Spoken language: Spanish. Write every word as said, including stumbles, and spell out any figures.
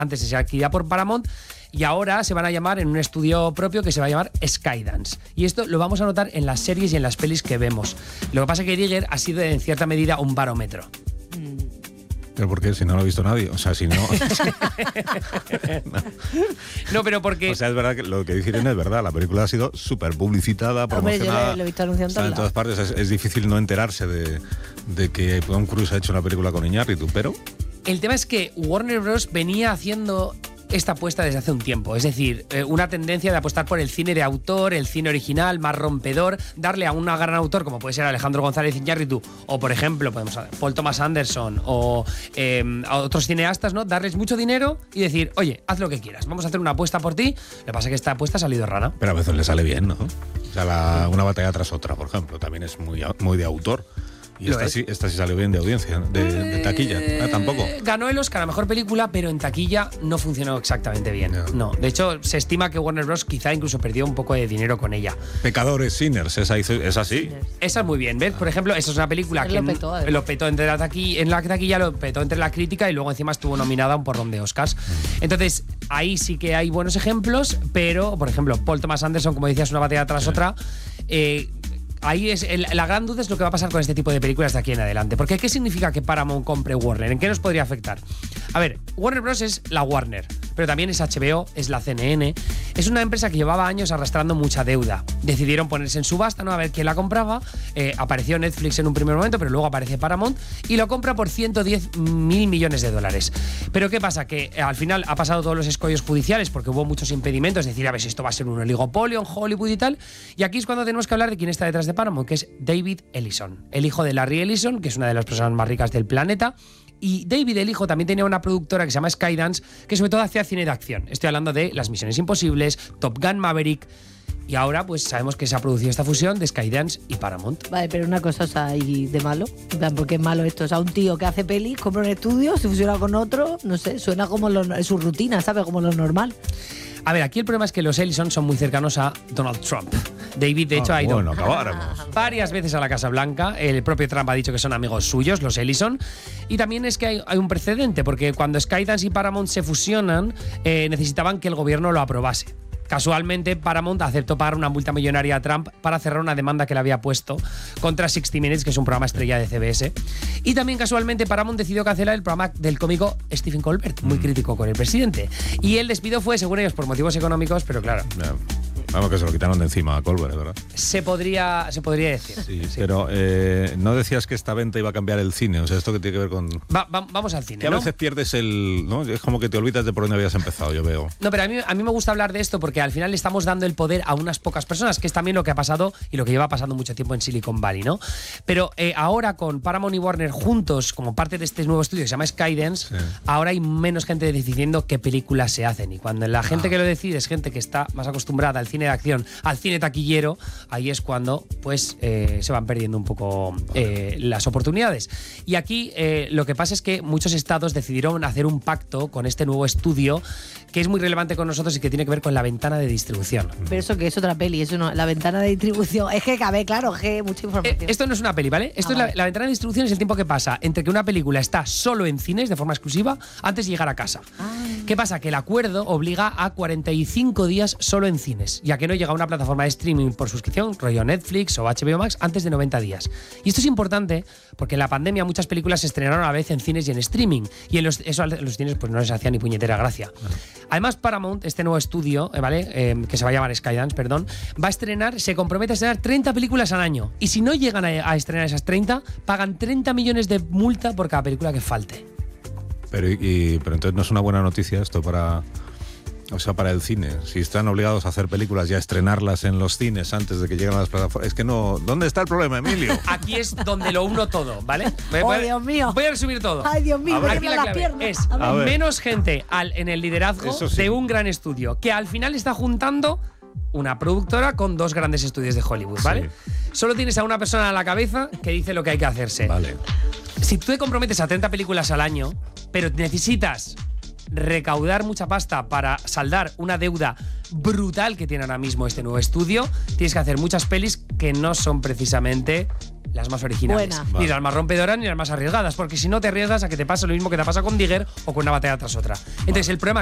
antes de ser adquirida por Paramount, y ahora se van a llamar en un estudio propio que se va a llamar Skydance. Y esto lo vamos a notar en las series y en las pelis que vemos. Lo que pasa es que Giger ha sido en cierta medida un barómetro. ¿Pero por qué? Si no lo ha visto nadie. O sea, si no... no. no, pero porque... O sea, es verdad que lo que dice Irene es verdad. La película ha sido súper publicitada, promocionada. Hombre, yo lo he visto anunciando está en todas partes. Es, es difícil no enterarse de, de que Tom Cruise ha hecho una película con Iñárritu, pero... El tema es que Warner Bros. Venía haciendo esta apuesta desde hace un tiempo. Es decir, eh, una tendencia de apostar por el cine de autor, el cine original, más rompedor, darle a un gran autor como puede ser Alejandro González Iñárritu o, por ejemplo, podemos Paul Thomas Anderson o eh, a otros cineastas, ¿no? Darles mucho dinero y decir, oye, haz lo que quieras, vamos a hacer una apuesta por ti. Lo que pasa es que esta apuesta ha salido rana. Pero a veces le sale bien, ¿no? O sea, la, una batalla tras otra, por ejemplo, también es muy, muy de autor. Y esta sí, esta sí salió bien de audiencia, de, de taquilla. Ah, tampoco. Ganó el Oscar a Mejor Película, pero en taquilla no funcionó exactamente bien. No. no. De hecho, se estima que Warner Bros. Quizá incluso perdió un poco de dinero con ella. Pecadores, Sinners, esa, esa sí. Esa es muy bien, ¿ves? Por ejemplo, esa es una película que lo petó, lo petó entre la taquilla, en la taquilla, lo petó entre la crítica y luego encima estuvo nominada a un porrón de Oscars. Entonces, ahí sí que hay buenos ejemplos, pero, por ejemplo, Paul Thomas Anderson, como decías, una batalla tras sí. otra. Eh, Ahí es el, la gran duda es lo que va a pasar con este tipo de películas de aquí en adelante. Porque ¿qué significa que Paramount compre Warner? ¿En qué nos podría afectar? A ver, Warner Bros. Es la Warner, pero también es H B O, es la C N N. Es una empresa que llevaba años arrastrando mucha deuda. Decidieron ponerse en subasta, ¿no? A ver quién la compraba. Eh, apareció Netflix en un primer momento, pero luego aparece Paramount y lo compra por ciento diez mil millones de dólares. Pero ¿qué pasa? Que eh, al final ha pasado todos los escollos judiciales porque hubo muchos impedimentos. Es decir, a ver si esto va a ser un oligopolio en Hollywood y tal. Y aquí es cuando tenemos que hablar de quién está detrás de Paramount, que es David Ellison, el hijo de Larry Ellison, que es una de las personas más ricas del planeta. Y David, el hijo, también tenía una productora que se llama Skydance, que sobre todo hacía cine de acción. Estoy hablando de Las Misiones Imposibles, Top Gun Maverick. Y ahora pues sabemos que se ha producido esta fusión de Skydance y Paramount. Vale, pero una cosa, o sea, ¿y de malo? ¿Por qué es malo esto? O sea, un tío que hace pelis, compra un estudio, se fusiona con otro, no sé, suena como lo, su rutina, ¿sabes? Como lo normal. A ver, aquí el problema es que los Ellison son muy cercanos a Donald Trump. David, de hecho, ah, ha ido bueno, acabáramos. varias veces a la Casa Blanca. El propio Trump ha dicho que son amigos suyos, los Ellison. Y también es que hay, hay un precedente, porque cuando Skydance y Paramount se fusionan, eh, necesitaban que el gobierno lo aprobase. Casualmente, Paramount aceptó pagar una multa millonaria a Trump para cerrar una demanda que le había puesto contra sesenta Minutes, que es un programa estrella de C B S. Y también, casualmente, Paramount decidió cancelar el programa del cómico Stephen Colbert, muy crítico con el presidente. Y el despido fue, según ellos, por motivos económicos, pero claro... Yeah. Vamos, que se lo quitaron de encima a Colbert, ¿verdad? Se podría, se podría decir. Sí, sí. Pero eh, no decías que esta venta iba a cambiar el cine. O sea, esto que tiene que ver con... Va, va, vamos al cine, que a ¿no? veces pierdes el... ¿no? Es como que te olvidas de por dónde habías empezado, yo veo. No, pero a mí, a mí me gusta hablar de esto porque al final le estamos dando el poder a unas pocas personas, que es también lo que ha pasado y lo que lleva pasando mucho tiempo en Silicon Valley, ¿no? Pero eh, ahora con Paramount y Warner juntos, como parte de este nuevo estudio que se llama Skydance, sí. ahora hay menos gente decidiendo qué películas se hacen. Y cuando la gente ah. que lo decide es gente que está más acostumbrada al cine de acción, al cine taquillero, ahí es cuando pues eh, se van perdiendo un poco eh, las oportunidades. Y aquí eh, lo que pasa es que muchos estados decidieron hacer un pacto con este nuevo estudio que es muy relevante con nosotros y que tiene que ver con la ventana de distribución. Pero eso que es otra peli, eso no, la ventana de distribución, es que cabe, claro, que mucha información. Eh, esto no es una peli, ¿vale? Esto ah, es la, vale. la ventana de distribución es el tiempo que pasa entre que una película está solo en cines de forma exclusiva antes de llegar a casa. Ay. ¿Qué pasa? Que el acuerdo obliga a cuarenta y cinco días solo en cines, ya que no llega a una plataforma de streaming por suscripción, rollo Netflix o H B O Max, antes de noventa días. Y esto es importante porque en la pandemia muchas películas se estrenaron a la vez en cines y en streaming, y en los, eso a los cines pues no les hacía ni puñetera gracia. Ajá. Además, Paramount, este nuevo estudio, ¿vale? Eh, que se va a llamar Skydance, perdón, va a estrenar, se compromete a estrenar treinta películas al año. Y si no llegan a, a estrenar esas treinta, pagan treinta millones de multa por cada película que falte. Pero, y, pero entonces no es una buena noticia esto para... O sea, para el cine. Si están obligados a hacer películas y a estrenarlas en los cines antes de que lleguen a las plataformas. Es que no... ¿Dónde está el problema, Emilio? Aquí es donde lo uno todo, ¿vale? Voy, oh, Dios mío. Voy a resumir todo. Ay, Dios mío, aquí la clave piernas. es menos gente al, en el liderazgo sí. de un gran estudio, que al final está juntando una productora con dos grandes estudios de Hollywood, ¿vale? Sí. Solo tienes a una persona a la cabeza que dice lo que hay que hacerse. Vale. Si tú te comprometes a treinta películas al año, pero necesitas recaudar mucha pasta para saldar una deuda brutal que tiene ahora mismo este nuevo estudio, tienes que hacer muchas pelis que no son precisamente las más originales. Buena. Ni Vale. las más rompedoras ni las más arriesgadas, porque si no te arriesgas a que te pase lo mismo que te pasa con Digger o con Una batalla tras otra. Entonces, Vale. el problema